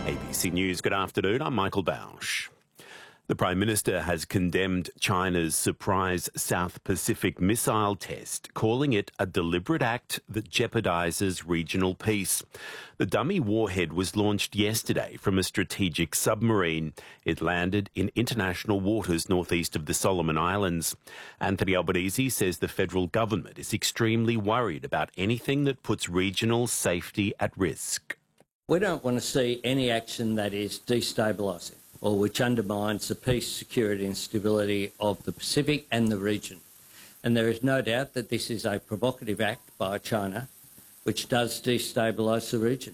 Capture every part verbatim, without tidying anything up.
A B C News, good afternoon. I'm Michael Bausch. The Prime Minister has condemned China's surprise South Pacific missile test, calling it a deliberate act that jeopardises regional peace. The dummy warhead was launched yesterday from a strategic submarine. It landed in international waters northeast of the Solomon Islands. Anthony Albanese says the federal government is extremely worried about anything that puts regional safety at risk. We don't want to see any action that is destabilising or which undermines the peace, security and stability of the Pacific and the region. And there is no doubt that this is a provocative act by China which does destabilise the region.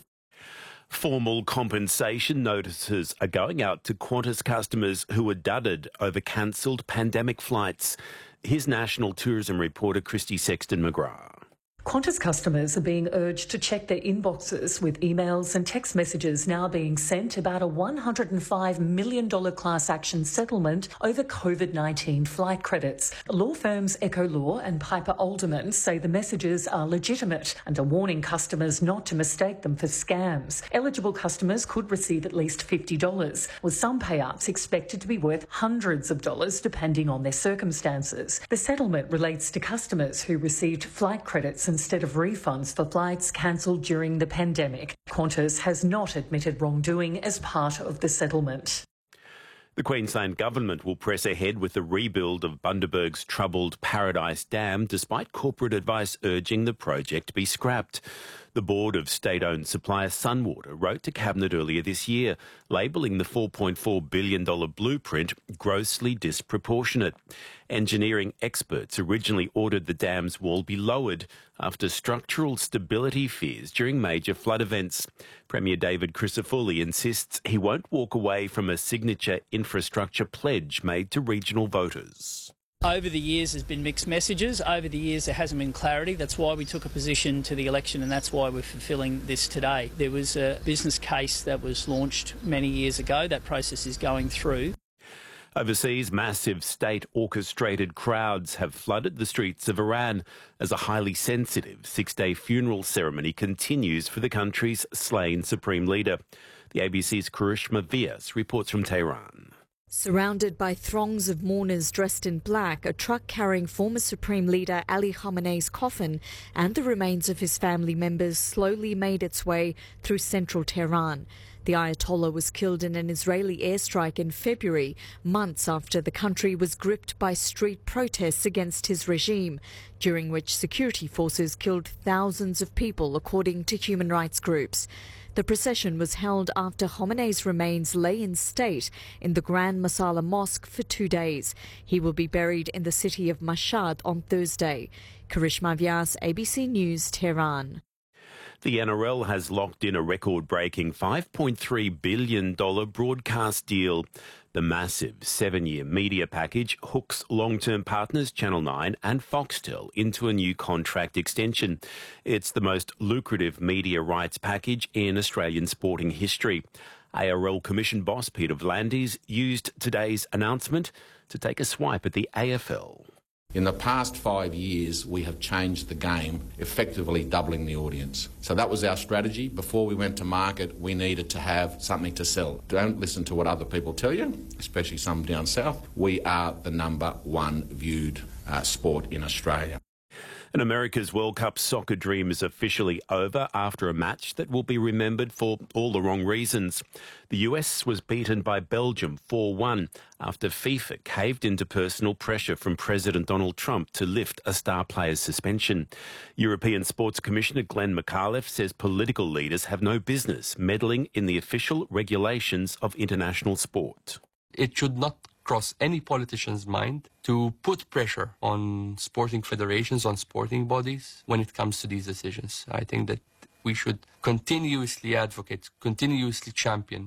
Formal compensation notices are going out to Qantas customers who were dudded over cancelled pandemic flights. Here's National Tourism reporter Christy Sexton-McGrath. Qantas customers are being urged to check their inboxes, with emails and text messages now being sent about a one hundred five million dollars class action settlement over COVID nineteen flight credits. Law firms Echo Law and Piper Alderman say the messages are legitimate and are warning customers not to mistake them for scams. Eligible customers could receive at least fifty dollars, with some payouts expected to be worth hundreds of dollars depending on their circumstances. The settlement relates to customers who received flight credits and instead of refunds for flights cancelled during the pandemic. Qantas has not admitted wrongdoing as part of the settlement. The Queensland Government will press ahead with the rebuild of Bundaberg's troubled Paradise Dam, despite corporate advice urging the project be scrapped. The board of state-owned supplier Sunwater wrote to Cabinet earlier this year, labelling the four point four billion dollars blueprint grossly disproportionate. Engineering experts originally ordered the dam's wall be lowered after structural stability fears during major flood events. Premier David Crisafulli insists he won't walk away from a signature infrastructure pledge made to regional voters. Over the years, there's been mixed messages. Over the years, there hasn't been clarity. That's why we took a position to the election, and that's why we're fulfilling this today. There was a business case that was launched many years ago. That process is going through. Overseas, massive state-orchestrated crowds have flooded the streets of Iran as a highly sensitive six-day funeral ceremony continues for the country's slain supreme leader. The A B C's Karishma Vyas reports from Tehran. Surrounded by throngs of mourners dressed in black, a truck carrying former Supreme Leader Ali Khamenei's coffin and the remains of his family members slowly made its way through central Tehran. The Ayatollah was killed in an Israeli airstrike in February, months after the country was gripped by street protests against his regime, during which security forces killed thousands of people, according to human rights groups. The procession was held after Khamenei's remains lay in state in the Grand Masala Mosque for two days. He will be buried in the city of Mashhad on Thursday. Karishma Vyas, A B C News, Tehran. The N R L has locked in a record-breaking five point three billion dollars broadcast deal. The massive seven-year media package hooks long-term partners Channel nine and Foxtel into a new contract extension. It's the most lucrative media rights package in Australian sporting history. A R L Commission boss Peter V'landys used today's announcement to take a swipe at the A F L. In the past five years, we have changed the game, effectively doubling the audience. So that was our strategy. Before we went to market, we needed to have something to sell. Don't listen to what other people tell you, especially some down south. We are the number one viewed uh, sport in Australia. And America's World Cup soccer dream is officially over after a match that will be remembered for all the wrong reasons. The U S was beaten by Belgium four one after FIFA caved into personal pressure from President Donald Trump to lift a star player's suspension. European Sports Commissioner Glenn McAuliffe says political leaders have no business meddling in the official regulations of international sport. It should not cross any politician's mind to put pressure on sporting federations, on sporting bodies when it comes to these decisions. I think that we should continuously advocate, continuously champion